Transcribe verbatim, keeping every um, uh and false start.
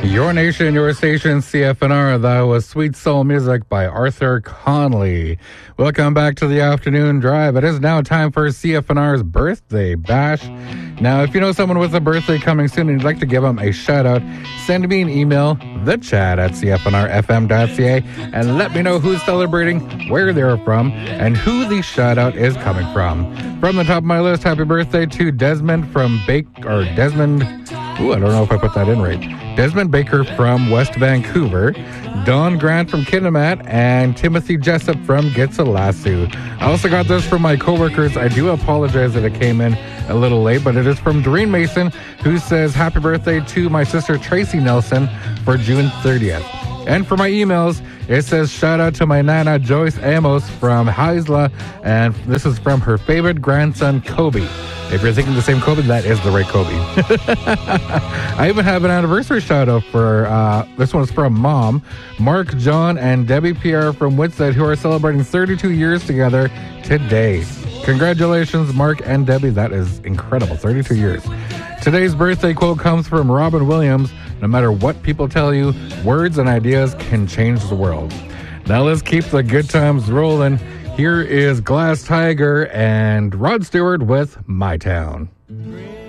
Your Nation, Your Station, C F N R. That was Sweet Soul Music by Arthur Conley. Welcome back to the afternoon drive. It is now time for C F N R's birthday bash. Now, if you know someone with a birthday coming soon and you'd like to give them a shout out, send me an email, thechat at c f n r f m dot c a, and let me know who's celebrating, where they're from, and who the shout out is coming from. From the top of my list, happy birthday to Desmond from Bake, or Desmond, ooh, I don't know if I put that in right. Desmond Baker from West Vancouver, Don Grant from Kitimat, and Timothy Jessup from Gitsalassu. I also got this from my coworkers. I do apologize that it came in a little late, but it is from Doreen Mason, who says, happy birthday to my sister Tracy Nelson for June thirtieth. And for my emails, it says, shout out to my Nana Joyce Amos from Haisla, and this is from her favorite grandson, Kobe. If you're thinking the same Kobe, that is the right Kobe. I even have an anniversary shout out for, uh, this one's from Mom, Mark, John, and Debbie Pierre from Whitside, who are celebrating thirty-two years together today. Congratulations, Mark and Debbie. That is incredible. thirty-two years. Today's birthday quote comes from Robin Williams. No matter what people tell you, words and ideas can change the world. Now let's keep the good times rolling. Here is Glass Tiger and Rod Stewart with My Town.